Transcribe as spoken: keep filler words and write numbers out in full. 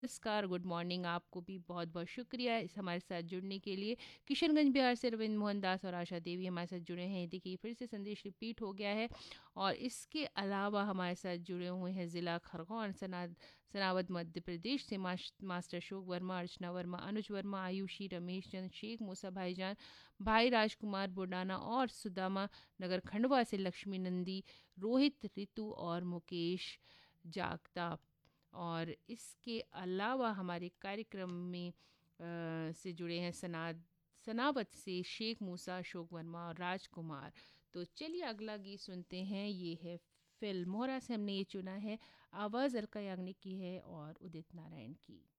नमस्कार, good morning. आपको भी बहुत-बहुत शुक्रिया इस हमारे साथ जुड़ने के लिए। किशनगंज बिहार से रविंद्र मोहन दास और आशा देवी हमारे साथ जुड़े हैं। देखिए फिर से संदेश रिपीट हो गया है और इसके अलावा हमारे साथ जुड़े हुए हैं ज़िला खरगोन, सना सनावद मध्य प्रदेश से माश मास्टर अशोक वर्मा, अर्चना वर्मा, अनुज वर्मा, आयुषी, रमेश चंद, शेख मूसा भाईजान, भाई राजकुमार बुडाना और सुदामा नगर खंडवा से लक्ष्मी नंदी, रोहित, रितु और मुकेश जागताप। और इसके अलावा हमारे कार्यक्रम में अ, से जुड़े हैं सनाद सनावत से शेख मूसा, अशोक वर्मा और राजकुमार। तो चलिए अगला गीत सुनते हैं। ये है फिल्म मोहरा से हमने ये चुना है। आवाज़ अलका याग्निक की है और उदित नारायण की।